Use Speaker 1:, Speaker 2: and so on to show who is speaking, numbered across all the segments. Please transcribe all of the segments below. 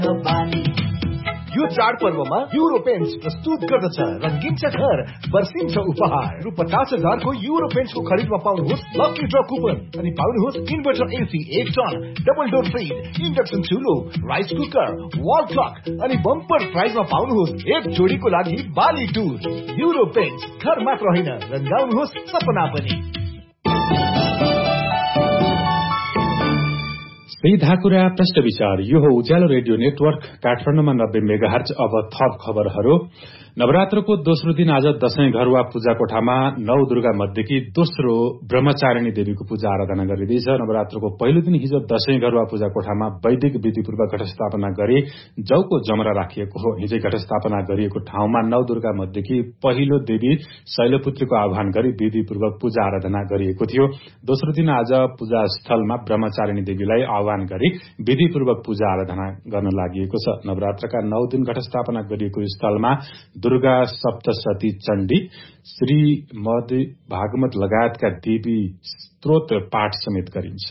Speaker 1: यो चाडपर्वमा euro paints प्रस्तुत गर्दछ रंगिन्छ घर बर्सिन्छ उपहार रु 50,000 को युरो पेन्ट्स को खरिदमा पाउनुहोस् लकी ड्र कुपन अनि पाउनुहोस् inverter AC 1 ton double door fridge induction चुलो rice cooker wall clock अनि बम्पर प्राइजमा पाउनुहोस् एक जोडीको लागि बाली टुर युरो पेन्ट्स घर मात्र होइन रंगाउनुहोस् सपना पनि।
Speaker 2: सीधा कुरा प्रश्न विचार यो हो उज्यालो रेडियो नेटवर्क काठमाडौँमा 90 मेगाहर्ज। अब थप खबरहरू। नवरात्रको दोस्रो दिन आज दशैं घरुवा पूजा कोठामा नौ दुर्गा मध्येकी दोस्रो ब्रह्मचारिणी देवीको पूजा आराधना गरिँदैछ। नवरात्रको पहिलो दिन हिजो दशैं घरुवा पूजा कोठामा वैदिक विधिपूर्वक घटस्थापना गरी जौको जमरा राखिएको हो। हिजै घटस्थापना गरिएको ठाउँमा नौ दुर्गा मध्येकी पहिलो देवी शैलपुत्रीको आह्वान गरी विधिपूर्वक पूजा आराधना गरिएको थियो। दोस्रो दिन आज पूजा स्थलमा ब्रह्मचारिणी देवीलाई आह्वान गरी विधिपूर्वक पूजा आराधना गर्न लागि छ। नवरात्रका 9 दिन घटस्थापना गरिएको स्थलमा दुर्गा सप्तशती चण्डी श्रीमद भागवत लगायतका देवी स्तोत्र पाठ समेत गरिन्छ।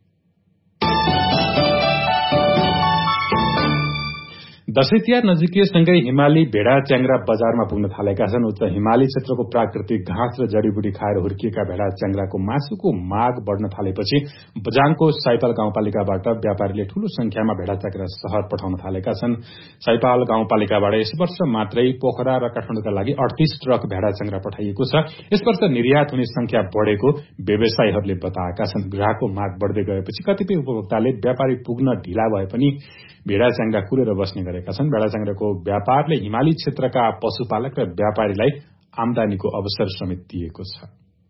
Speaker 2: दशैं तिहार नजिकैसँगै हिमाली भेडा च्याङ्ग्रा बजारमा पुग्न थालेका छन्। उच्च हिमाली क्षेत्रको प्राकृतिक घाँस र जडीबुटी खाएर हुर्किएका भेडा च्याङ्ग्राको मासुको माग बढ्न थालेपछि बजाङको साइपाल गाउँपालिकाबाट व्यापारीले ठूलो संख्यामा भेडा च्याङ्ग्रा शहर पठाउन थालेका छन्। साइपाल गाउँपालिकाबाट यस वर्ष मात्रै पोखरा र काठमाडौँका लागि 38 ट्रक भेडा च्याङ्ग्रा पठाइएको छ। यस वर्ष निर्यात हुने संख्या बढेको व्यवसायीहरूले बताएका छन्। ग्राहकको माग बढ्दै गएपछि कतिपय उपभोक्ताले व्यापारी पुग्न ढिला भए पनि भेडा च्याङ्ग्रा कुरेर बस्ने गरेका छन्। भेडा च्याङ्ग्राको व्यापारले हिमाली क्षेत्रका पशुपालक र व्यापारीलाई आमदानीको अवसर समेत दिएको छ।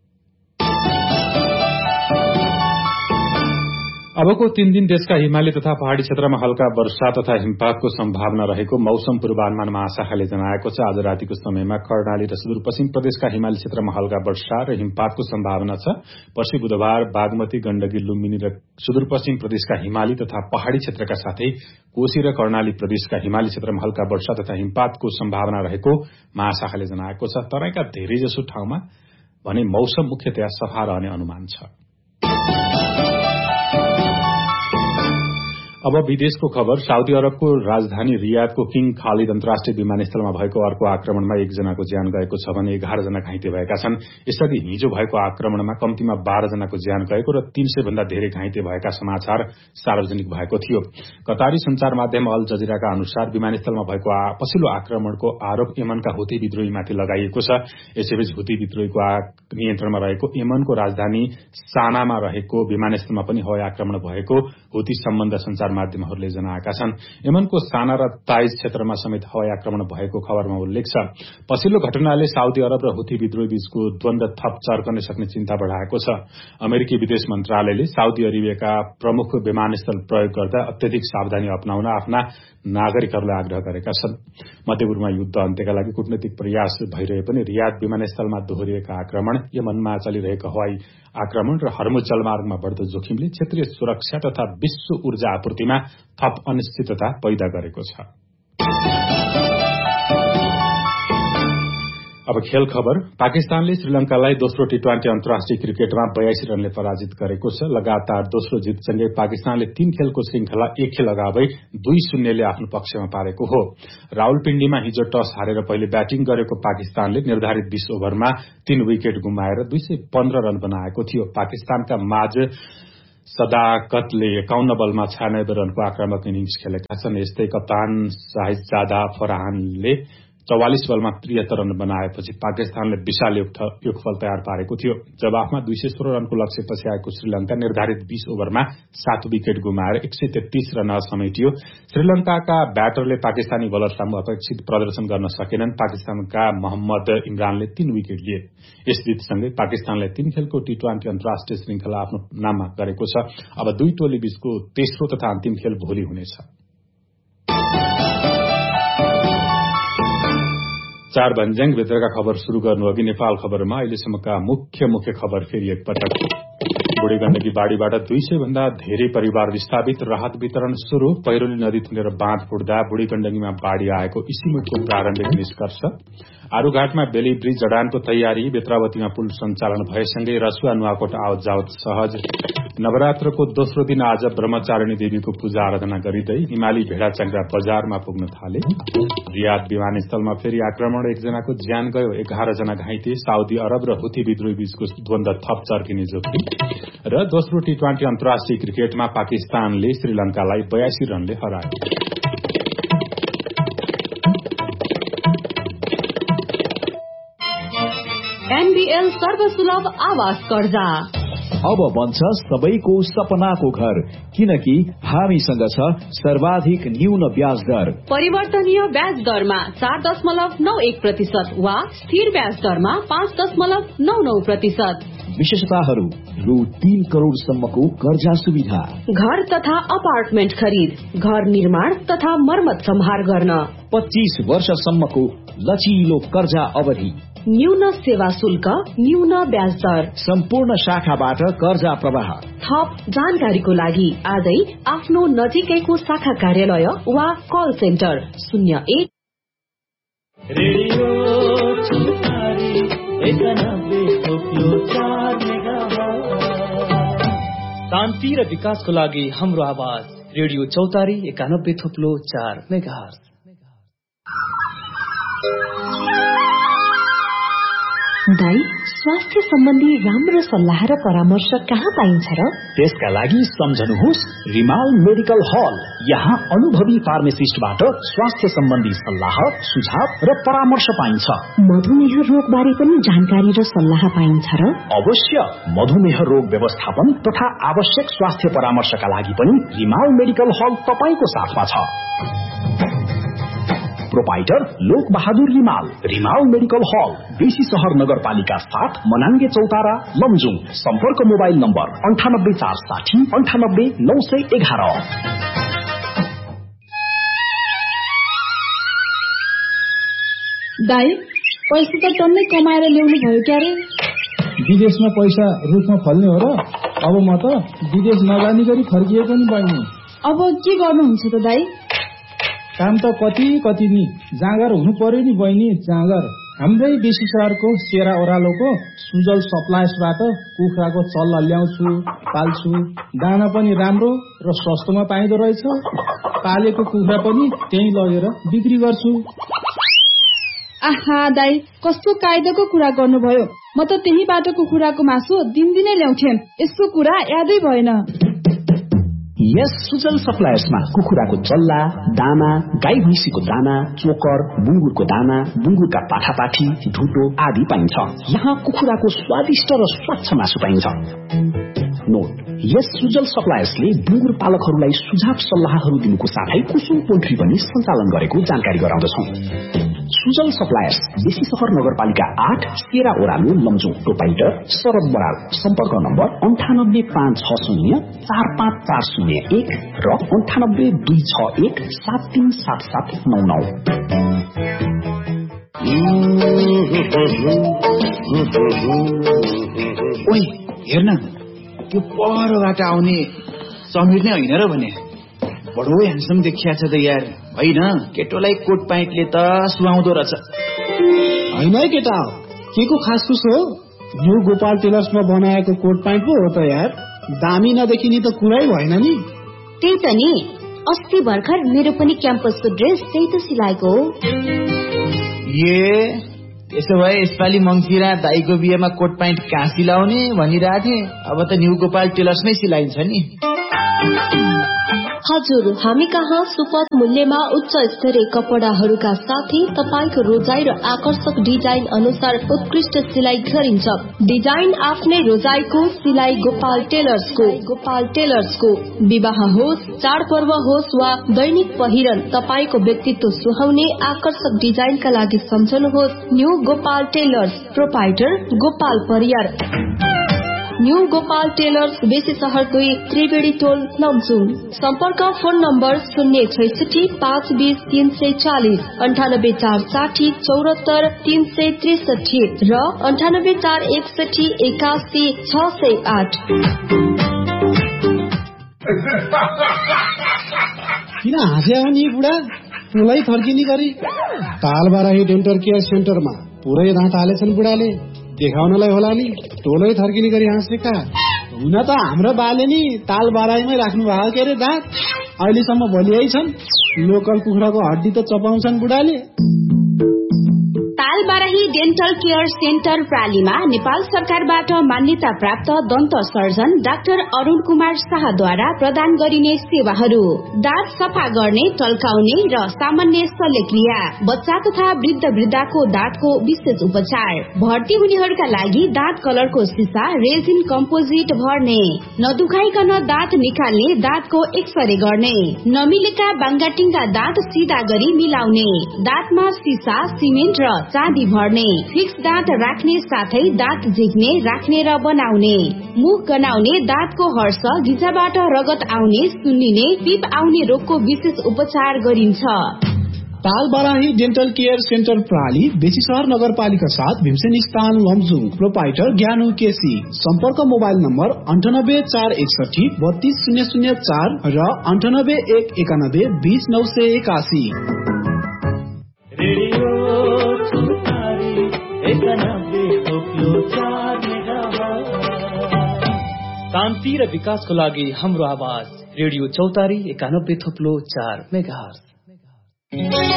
Speaker 2: अबको 3 दिन देशका हिमाली तथा पहाड़ी क्षेत्रमा हल्का वर्षा तथा हिमपातको सम्भावना रहेको मौसम पूर्वानुमान महाशाखाले जनाएको छ। आज रातिको समयमा कर्णाली र सुदूरपश्चिम प्रदेशका हिमाली क्षेत्रमा हल्का वर्षा र हिमपातको सम्भावना छ। पर्सि बुधबार बागमती गण्डकी लुम्बिनी र सुदूरपश्चिम प्रदेशका हिमाली तथा पहाड़ी क्षेत्रका साथै कोशी र कर्णाली प्रदेशका हिमाली क्षेत्रमा हल्का वर्षा तथा हिमपातको सम्भावना रहेको महाशाखाले जनाएको छ। तराईका धेरैजसो ठाउँमा भने मौसम मुख्यतया सफा रहने अनुमान छ। अब विदेशको खबर। साउदी अरबको राजधानी रियादको किङ खालिद अन्तर्राष्ट्रिय विमानस्थलमा भएको अर्को आक्रमणमा 1 जनाको ज्यान गएको छ भने 11 जना घाइते भएका छन्। यसअघि हिजो भएको आक्रमणमा कम्तीमा 12 जनाको ज्यान गएको र 300 भन्दा धेरै घाइते भएका समाचार सार्वजनिक भएको थियो। कतारी संचार माध्यम अल जजिराका अनुसार विमानस्थलमा भएको पछिल्लो आक्रमणको आरोप यमनका हुती विद्रोहीमाथि लगाइएको छ। यसैबीच हुती विद्रोहीको नियन्त्रणमा रहेको यमनको राजधानी सानामा रहेको विमानस्थलमा पनि हवाई आक्रमण भएको हुती सम्बन्ध संचार माध्यमहरूले जनाएका छन्। यमनको साना र ताइज क्षेत्रमा समेत हवाई आक्रमण भएको खबरमा उल्लेख छ। पछिल्लो घटनाले साउदी अरब र हुती विद्रोही बीचको द्वन्द्व थप चर्कन सक्ने चिन्ता बढ़ाएको छ। अमेरिकी विदेश मन्त्रालयले साउदी अरेबियाका प्रमुख विमानस्थल प्रयोग गर्दा अत्यधिक सावधानी अपनाउन आफ्ना नागरिकहरूलाई आग्रह गरेका छन्। मध्यपूर्वमा युद्ध अन्त्यका लागि कूटनीतिक प्रयास भइरहे पनि रियाद विमानस्थलमा दोहोरिएका आक्रमण, यमनमा चलिरहेको हवाई आक्रमण र हर्मुज जलमार्गमा बढ्दो जोखिमले क्षेत्रीय सुरक्षा तथा विश्व ऊर्जा आपूर्तिमा थप अनिश्चितता पैदा गरेको छ। अब खेल खबर। पाकिस्तानले श्रीलंकालाई दोस्रो टी20 अन्तर्राष्ट्रिय क्रिकेटमा 82 रनले पराजित गरेको छ। लगातार दोस्रो जितसँगै पाकिस्तानले 3 खेलको श्रृंखला 1 खेल अगावै 2-0 ले आफ्नो पक्षमा पारेको हो। रावलपिण्डीमा हिजो टस हारेर पहिले ब्याटिङ गरेको पाकिस्तानले निर्धारित 20 ओभरमा 3 विकेट गुमाएर 215 रन बनाएको थियो। पाकिस्तानका माझ सदाकतले 51 बलमा 96 रनको आक्रामक इनिंग्स खेलेका छन्। यस्तै कप्तान शाहिदजादा फरहानले 44 बलमा 73 रन बनाएपछि पाकिस्तानले विशाल योगफल तयार पारेको थियो। जवाफमा 216 रनको लक्ष्यपछि आएको श्रीलंका निर्धारित 20 ओभरमा 7 विकेट गुमाएर 133 रन समेटियो। श्रीलंकाका ब्याटरले पाकिस्तानी बलर सामु अपेक्षित प्रदर्शन गर्न सकेनन्। पाकिस्तानका मोहम्मद इमरानले 3 विकेट लिए। यस जितसँगै पाकिस्तानले 3 खेलको टी20 अन्तर्राष्ट्रिय श्रृंखला आफ्नो नाममा गरेको छ। अब दुई टोली बीचको तेस्रो तथा अन्तिम खेल भोलि हुनेछ। 4 भन्ज्याङ भित्रका खबर शुरू गर्नु अघि नेपाल खबरमा अहिलेसम्मका मुख्य खबर फेरि एकपटक। बुढी गण्डकी बाढीबाट 200 भन्दा धेरै परिवार विस्थापित, राहत वितरण शुरू। पहिरोले नदी थुनेर बाँध फुट्दा बुढी गण्डकीमा बाढी आएको इसिमुटको प्रारम्भिक निष्कर्ष। आरूघाटमा बेली ब्रिज जडानको तयारी, बेत्रावतीमा पुल सञ्चालन भएसँगै रसुवा नुवाकोट आवत जावत सहज। नवरात्रको दोस्रो दिन आज ब्रह्मचारिणी देवीको पूजा आराधना गरिँदै हिमाली भेडा च्याङ्ग्रा बजारमा पुग्न थाले। रियाद विमानस्थलमा फेरि आक्रमण, 1 जनाको ज्यान गयो, 11 जना घाइते। साउदी अरब र हुथी विद्रोही बीचको द्वन्द थप चर्किने जोखिम। र दोस्रो टी20 अन्तर्राष्ट्रिय क्रिकेटमा पाकिस्तानले श्रीलंकालाई 82 रनले हरायो।
Speaker 3: एनबीएल सर्वसुलभ आवास कर्जा
Speaker 4: अब बन्छ सबैको सपनाको घर, किनकि हामीसँग छ सर्वाधिक न्यून ब्याज दर।
Speaker 3: परिवर्तनीय ब्याज दरमा 4.91% वा स्थिर ब्याज दरमा 5.99%।
Speaker 4: विशेषताहरू: रु 3 करोडसम्मको कर्जा सुविधा,
Speaker 3: घर तथा अपार्टमेन्ट खरिद, घर निर्माण तथा मर्मत सम्हार गर्न,
Speaker 4: 25 वर्षसम्मको लचिलो कर्जा अवधि,
Speaker 3: न्यून सेवा शुल्क, न्यून ब्याज दर,
Speaker 4: सम्पूर्ण शाखाबाट कर्जा प्रवाह।
Speaker 3: थप जानकारीको लागि आजै आफ्नो नजिकैको शाखा कार्यालय वा कल सेन्टर 01
Speaker 5: रेडियो चौतारी 91.4 मेगाहर्ज। शान्ति र विकासको लागि हाम्रो आवाज रेडियो चौतारी 91.4 मेगाहर्ज।
Speaker 3: दाइ, स्वास्थ्य सम्बन्धी राम्रो सल्लाह र परामर्श कहाँ पाइन्छ र?
Speaker 4: त्यसका लागि सम्झनुहोस् रिमाल मेडिकल हल। यहाँ अनुभवी फार्मासिस्टबाट स्वास्थ्य सम्बन्धी सल्लाह, सुझाव र परामर्श पाइन्छ।
Speaker 3: मधुमेह रोग बारे पनि जानकारी र सल्लाह पाइन्छ र?
Speaker 4: अवश्य। मधुमेह रोग व्यवस्थापन तथा आवश्यक स्वास्थ्य परामर्शका लागि पनि रिमाल मेडिकल हल तपाईको साथमा छ। प्रोपाइटर लोक बहादुर रिमाल। रिमाल मेडिकल हल, बेसी सहर नगरपालिका 7, मनाङ्गे चौतारा, लमजुङ। सम्पर्क मोबाइल नम्बर 98460 98911।
Speaker 6: दाइ, पैसा त टन्नै कमाएर ल्याउनु भयो क्यारे?
Speaker 7: विदेशमा पैसा रुखमा फल्ने हो र? अब म त विदेश नजानी गरी फर्किए पनि बहिनी।
Speaker 6: अब के गर्नुहुन्छ त दाइ?
Speaker 7: काम त कति नि, जाँगर हुनु पर्यो नि बहिनी, जाँगर। हाम्रै बेसी सहरको सेरा ओह्रालोको सुजल सप्लायर्सबाट कुखुराको चल्ला ल्याउँछु, पाल्छु। दाना पनि राम्रो र सस्तोमा पाइँदो रहेछ। पालेको कुखुरा पनि त्यही लगेर बिक्री गर्छु।
Speaker 6: आहा दाइ, कस्तो कायदाको कुरा गर्नुभयो। म त त्यही बाटोको कुखुराको मासु दिनदिनै ल्याउँथेँ। यस्तो कुरा यादै भएन।
Speaker 4: यस सुजल सप्लायर्समा कुखुराको चल्ला, दाना, गाई भैँसीको दाना, चोकर, बुङ्गुरको दाना, बुङ्गुरका पाठापाठी, ढुटो आदि पाइन्छ। यहाँ कुखुराको स्वादिष्ट र स्वच्छ मासु पाइन्छ। नोट: यस सुजल सप्लायर्सले बुङ्गुर पालकहरूलाई सुझाव सल्लाहहरू दिनुको साथै कुसुम पोल्ट्री पनि सञ्चालन गरेको जानकारी गराउँदछौँ। सुजल सप्लायर्स, बेसी सहर नगरपालिका 8, सेरा ओह्रालो, लमजुङ। प्रोपाइटर शरद बराल। सम्पर्क नम्बर 9856 45401 र 9826 737799।
Speaker 8: ओइ हेर्न, त्यो परबाट आउने समीर नै होइन र भने? बडो ह्यान्डसम देखिया छ त यार। होइन, केटोलाई कोट प्यान्टले त सुहाउँदो रहेछ।
Speaker 7: होइन है केटा, के को खास खुस हो? न्यू गोपाल टेलर्समा बनाएको कोट प्यान्ट पो हो त यार। दामी नदेखिने त कुरै भएन नि।
Speaker 3: त्यही त नि, अस्ति भर्खर मेरो पनि क्याम्पसको ड्रेस त्यही त सिलाएको हो।
Speaker 8: त्यसो भए यसपालि मङ्सिरा दाईको बिहेमा कोट प्यान्ट कहाँ सिलाउने भनिरहेको थिएँ। अब त न्यू गोपाल टेलर्समै सिलाइन्छ नि।
Speaker 3: हजुर, हामी कहाँ सुपथ मूल्यमा उच्च स्तरीय कपडाहरूका साथै तपाईको रोजाई र आकर्षक डिजाइन अनुसार उत्कृष्ट सिलाइ गरिन्छ। डिजाइन आफ्नै रोजाईको सिलाइ गोपाल टेलर्सको। विवाह होस्, चाडपर्व होस् वा दैनिक पहिरन, तपाईको व्यक्तित्व सुहाउने आकर्षक डिजाइनका लागि सम्झनुहोस् new Gopal tailors. Proprietor Gopal Pariyar. New Gopal tailors बेसी सहर 2 त्रिवेणी टोल लमजुङ। सम्पर्क फोन नम्बर 066 520 340 98 460 74 363 र 98 461 81 608।
Speaker 9: किन हाँस्या हो नि बुढा? टोलै थर्किने गरी तालबाराही डेन्टल केयर सेन्टरमा पुरै दाँत हालेछन् बुढाले। देखाउनलाई होला नि, टोलै थर्किने गरी हाँसेका।
Speaker 7: हुन त हाम्रो बाले नि तालबाराहीमै राख्नु भएको के अरे दाँत। अहिलेसम्म भोलियै छन्। लोकल कुखुराको हड्डी त चपाउँछन् बुढाले।
Speaker 10: तालबाराही डेन्टल केयर सेन्टर प्रालीमा नेपाल सरकारबाट मान्यता प्राप्त दन्त सर्जन डाक्टर अरुण कुमार शाहद्वारा प्रदान गरिने सेवाहरू: दाँत सफा गर्ने, टल्काउने र सामान्य शल्यक्रिया, बच्चा तथा वृद्ध वृद्धाको दाँतको विशेष उपचार, भर्ती हुनेहरूका लागि दाँत कलरको सिसा रेजिन कम्पोजिट भर्ने, नदुखाइकन दाँत निकाल्ने, दाँतको एक्सरे गर्ने, नमिलेका बाङ्गाटिङका दाँत सिधा गरी मिलाउने, दाँतमा सिसा, सिमेन्ट र चाँदी भर्ने, फिक्स दाँत राख्ने साथै दाँत झिक्ने, राख्ने र बनाउने, मुख गनाउने, दाँतको हर्ष, गिजाबाट रगत आउने, सुन्निने, पिप आउने रोगको विशेष उपचार गरिन्छ।
Speaker 4: तालबाराही डेन्टल केयर सेन्टर प्राली बेसी सहर नगरपालिका 7 भीमसेन स्थान लमजुङ। प्रोपाइटर ज्ञानु केसी। सम्पर्क मोबाइल नम्बर 98 461 32004 र 98 191 20981।
Speaker 5: रेडियो चौतारी 91.4 मेगाहर्ज। शान्ति र विकासको लागि हाम्रो आवाज रेडियो चौतारी 91.4 मेगाहर्ज।